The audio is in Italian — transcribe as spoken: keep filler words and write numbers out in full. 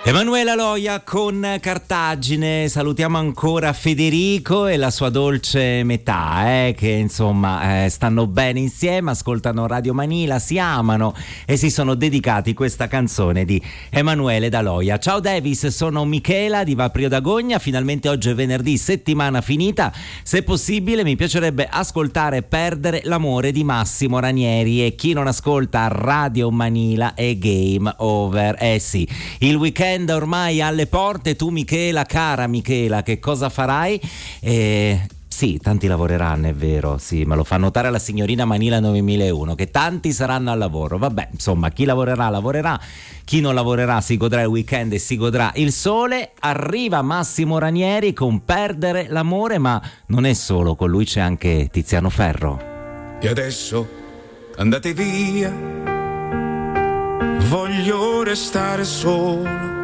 Emanuela Loia con Cartagine. Salutiamo ancora Federico e la sua dolce metà, eh, che insomma eh, stanno bene insieme, ascoltano Radio Manila, si amano e si sono dedicati questa canzone di Emanuele da Loia. Ciao Davis, sono Michela di Vaprio d'Agogna. Finalmente oggi è venerdì, settimana finita. Se possibile mi piacerebbe ascoltare Perdere l'amore di Massimo Ranieri, e chi non ascolta Radio Manila è game over. Eh sì, il weekend ormai alle porte. Tu Michela, cara Michela, che cosa farai? Eh, sì, tanti lavoreranno, è vero, sì, me lo fa notare la signorina Manila novemilauno, che tanti saranno al lavoro. Vabbè, insomma, chi lavorerà lavorerà, chi non lavorerà si godrà il weekend e si godrà il sole. Arriva Massimo Ranieri con Perdere l'amore, ma non è solo, con lui c'è anche Tiziano Ferro. E adesso andate via, voglio restare solo